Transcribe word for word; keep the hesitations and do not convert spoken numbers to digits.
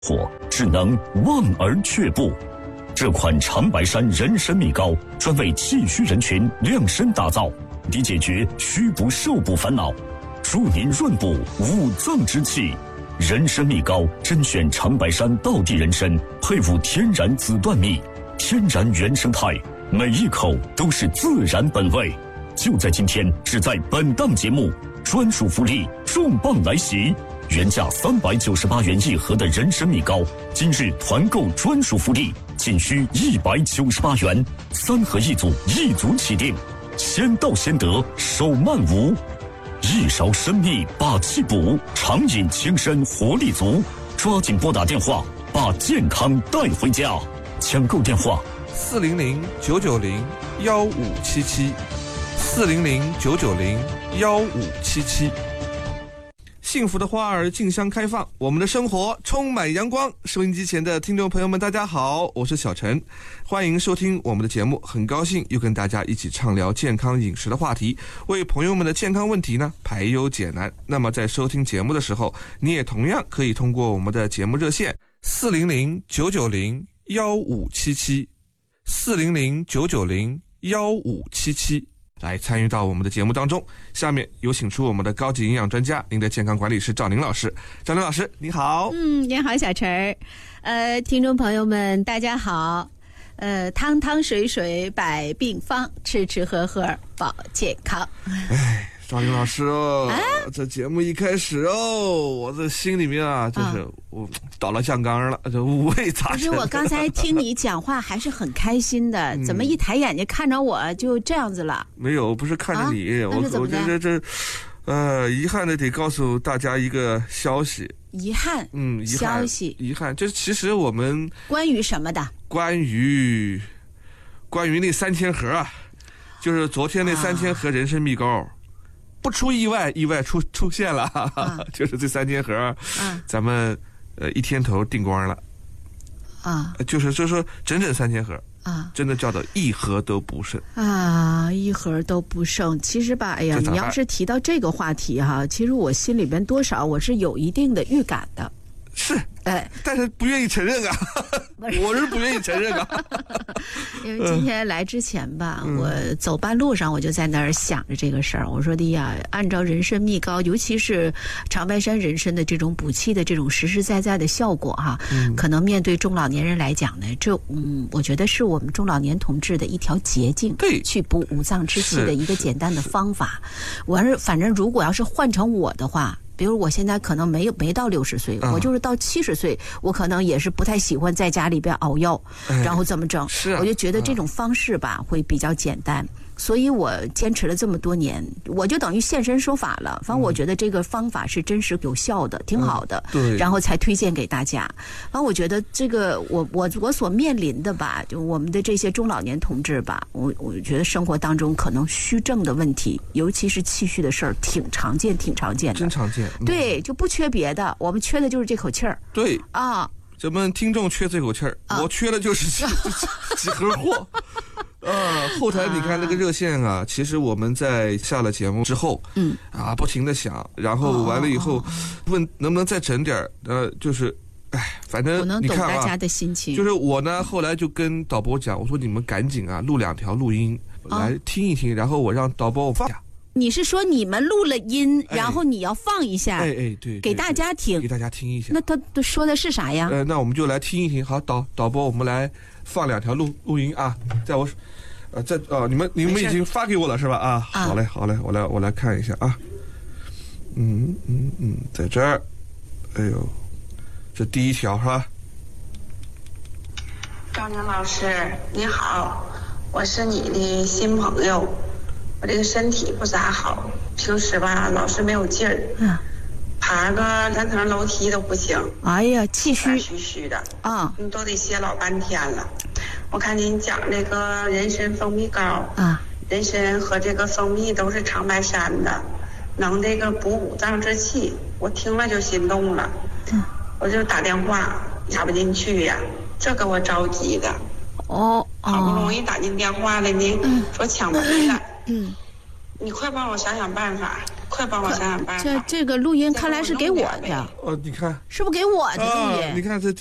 火只能望而却步。这款长白山人参蜜膏专为气虚人群量身打造，以解决虚不受补烦恼，助您润补五脏之气。人参蜜膏甄选长白山道地人参，配伍天然紫段蜜，天然原生态，每一口都是自然本味。就在今天，只在本档节目，专属福利重磅来袭！原价三百九十八元一盒的人参蜜膏，今日团购专属福利，仅需一百九十八元，三盒一组，一组起订，先到先得，手慢无。一勺参蜜把气补，长饮轻身活力足，抓紧拨打电话，把健康带回家。抢购电话： 四零零九九零幺五七七，四零零九九零幺五七七。幸福的花儿竞相开放，我们的生活充满阳光。收音机前的听众朋友们，大家好，我是小陈，欢迎收听我们的节目。很高兴又跟大家一起畅聊健康饮食的话题，为朋友们的健康问题呢排忧解难。那么在收听节目的时候，你也同样可以通过我们的节目热线四零零九九零幺五七七，四零零九九零幺五七七。来参与到我们的节目当中。下面有请出我们的高级营养专家，您的健康管理师赵宁老师。赵宁老师你好。 嗯，你好小陈儿。呃，听众朋友们大家好。呃，汤汤水水百病方，吃吃喝喝保健康。 哎，赵宁老师哦、啊，这节目一开始哦，我这心里面啊，就是、啊、我倒了酱缸了，这五味杂陈。 可是我刚才听你讲话还是很开心的，怎么一抬眼睛看着我就这样子了？ 没有，不是看着你，啊、我我觉得这，呃，遗憾的得告诉大家一个消息。 遗憾， 嗯，遗憾消息， 遗憾，就是其实我们关于什么的？关于关于那三千盒啊，就是昨天那三千盒人参蜜膏。啊，不出意外，意外出出现了，啊、就是这三千盒，啊、咱们呃一天头订光了，啊，就是就是说整整三千盒，啊，真的叫做一盒都不剩啊，一盒都不剩。其实吧，哎呀，你要是提到这个话题哈，其实我心里边多少我是有一定的预感的。 是，哎，但是不愿意承认啊，我是不愿意承认啊。 因为今天来之前吧，嗯、我走半路上我就在那儿想着这个事儿。我说的呀，按照人参蜜膏，尤其是长白山人参的这种补气的这种实实在在的效果哈，嗯、可能面对中老年人来讲呢，这嗯，我觉得是我们中老年同志的一条捷径， 对， 去补五脏之气的一个简单的方法。我是反正如果要是换成我的话。比如我现在可能没有没到六十岁，我就是到七十岁，我可能也是不太喜欢在家里边熬药，然后怎么整？ 是啊， 我就觉得这种方式吧会比较简单，所以我坚持了这么多年，我就等于现身说法了。反正我觉得这个方法是真实有效的，挺好的， 对， 然后才推荐给大家。然后我觉得这个我我我所面临的吧，就我们的这些中老年同志吧，我我觉得生活当中可能虚症的问题，尤其是气虚的事儿，挺常见，挺常见的， 真常见。 嗯、对，就不缺别的，我们缺的就是这口气儿。 对啊， 咱们听众缺这口气儿，啊、我缺的就是几几盒货。呃，后台你看那个热线啊，啊其实我们在下了节目之后，嗯，啊，不停的响，然后完了以后，哦、问能不能再整点呃，就是，哎，反正我能懂大家的心情。 就是我呢，后来就跟导播讲，我说你们赶紧啊，录两条录音来听一听，哦、然后我让导播放下。 你是说你们录了音，哎、然后你要放一下， 哎哎对，对给大家听， 给大家听一下。 那他说的是啥呀？ 呃，那我们就来听一听。好，导导播，我们来放两条录录音啊，在我，呃，在哦，你们你们已经发给我了是吧？啊，啊好嘞好嘞，我来我来看一下啊。嗯嗯嗯，在这儿，哎呦，这第一条是吧？ 赵宁老师你好，我是你的新朋友。我这个身体不咋好，平时吧老是没有劲儿，嗯，爬个两层楼梯都不行。 哎呀，气虚虚虚的啊， 你都得歇老半天了。我看您讲这个人参蜂蜜膏啊，人参和这个蜂蜜都是长白山的，能这个补五脏之气，我听了就心动了，嗯，我就打电话插不进去呀，这给我着急的。 哦， 好不容易打进电话了，您、嗯、说抢没了。 嗯， 你快帮我想想办法，快可帮我想想办法。 这这个录音看来是给我的。 哦，你看， 是不是给我的录音？ 啊、你看这。